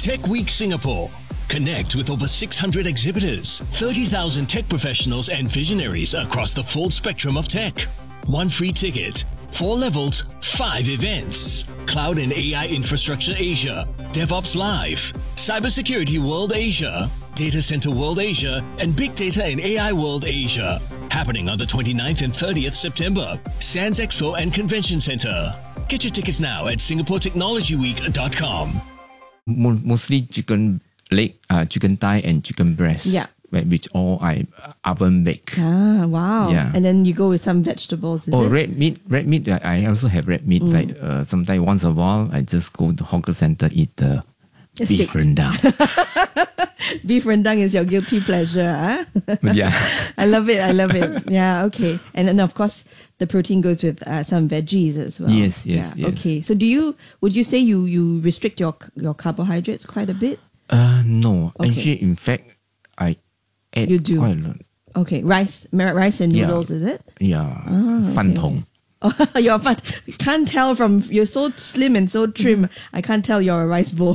Tech Week Singapore. Connect with over 600 exhibitors, 30,000 tech professionals and visionaries across the full spectrum of tech. One free ticket, 4 levels, 5 events. Cloud and AI Infrastructure Asia, DevOps Live, Cybersecurity World Asia, Data Center World Asia, and Big Data and AI World Asia. Happening on the 29th and 30th September, Sands Expo and Convention Center. Get your tickets now at singaporetechnologyweek.com. Mostly chicken leg, chicken thigh, and chicken breast. Yeah. Which all I oven bake. Ah, wow. Yeah. And then you go with some vegetables, is it? Red meat. Red meat, I also have red meat. Like sometimes once a while, I just go to hawker center, eat the beef rendang. Beef rendang is your guilty pleasure, huh? Yeah. I love it. Yeah, okay. And then, of course, the protein goes with some veggies as well. Yes. Okay. So would you say you restrict your carbohydrates quite a bit? No. Okay. Actually, in fact, I ate quite a lot. Okay. Rice and noodles, is it? Yeah. Okay. Fan tong. Oh, you're fat. Can't tell you're so slim and so trim. I can't tell you're a rice bowl.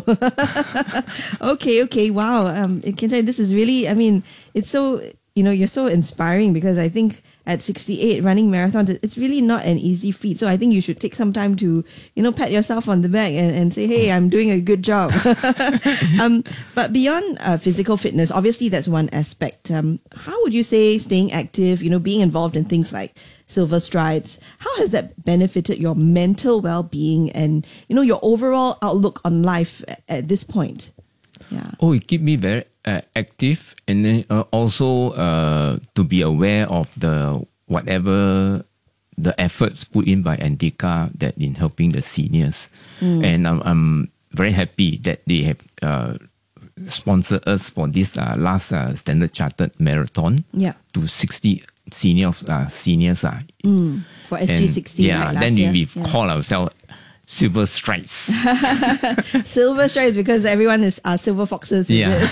Okay. Wow. Kinshai, this is really, it's so, you're so inspiring because I think at 68 running marathons, it's really not an easy feat. So I think you should take some time to, pat yourself on the back and say, hey, I'm doing a good job. But beyond physical fitness, obviously that's one aspect. How would you say staying active, being involved in things like Silver Strides, how has that benefited your mental well-being and, your overall outlook on life at this point? Yeah. Oh, it keeps me very active, and then also to be aware of whatever the efforts put in by Antica that in helping the seniors. And I'm very happy that they have sponsored us for this last Standard Chartered Marathon to 60 seniors. For SG60. Yeah, right, then year. we call ourselves Silver Strides. Silver Strides because everyone is Silver Foxes.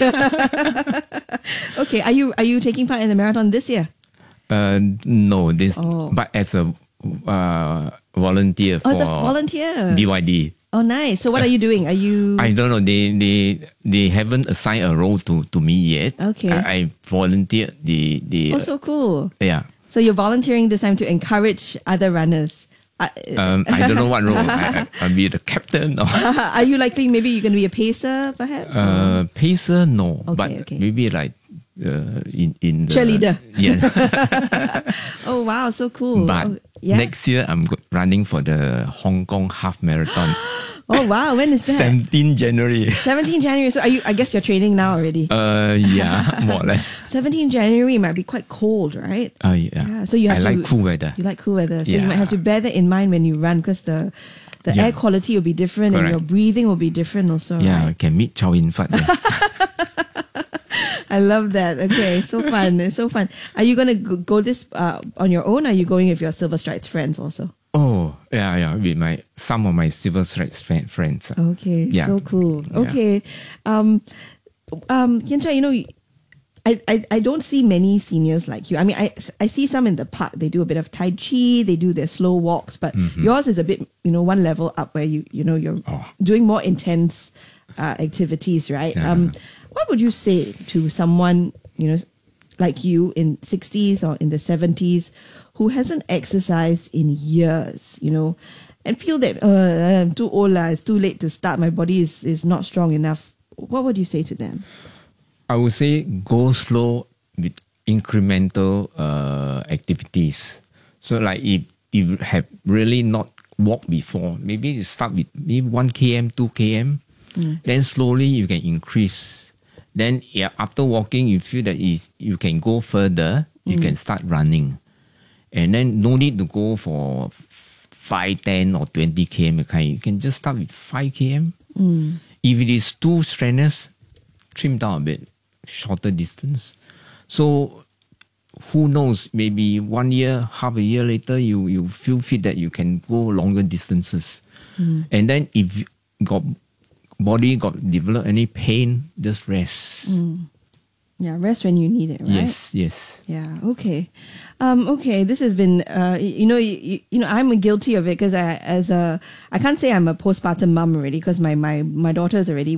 Okay, are you taking part in the marathon this year? No, but as a volunteer for as a volunteer. BYD. Oh, nice. So what are you doing? I don't know. They haven't assigned a role to me yet. Okay. I volunteered Oh, so cool. Yeah. So you're volunteering this time to encourage other runners. I don't know what role. I'll be the captain. Or are you likely maybe you're going to be a pacer perhaps? Pacer, no. Okay, but maybe like in the cheerleader. Yeah. Oh wow, so cool. But next year I'm running for the Hong Kong half marathon. Oh wow, when is that? 17 January. 17 January. So I guess you're training now already. Yeah, more or less. 17 January might be quite cold, right? Yeah. So you have like cool weather. You like cool weather. So you might have to bear that in mind when you run because the air quality will be different. Correct. And your breathing will be different also. Yeah, right? can meet Chow Yin Fat. I love that. Okay, so fun. It's so fun. Are you going to go this on your own? Or are you going with your Silver Strides friends also? Oh, yeah, with some of my Silver Strides friends. Okay, yeah. So cool. Okay. Kinsha, I don't see many seniors like you. I mean, I see some in the park. They do a bit of Tai Chi, they do their slow walks, but yours is a bit, one level up where you're doing more intense activities, right? Yeah. What would you say to someone, like you in 60s or in the 70s who hasn't exercised in years, and feel that I'm too old, it's too late to start, my body is not strong enough? What would you say to them? I would say go slow with incremental activities. So like if you have really not walked before, maybe you start with maybe 1 km, 2 km, then slowly you can increase. Then after walking, you feel that you can go further, you can start running. And then no need to go for 5, 10 or 20 km. You can just start with 5 km. If it is too strenuous, trim down a bit, shorter distance. So who knows, maybe 1 year, half a year later, you feel fit that you can go longer distances. And then if body got developed any pain, just rest. Yeah, rest when you need it, right? Yes. Yeah, okay. Okay, this has been, I'm guilty of it because I can't say I'm a postpartum mum already because my daughter is already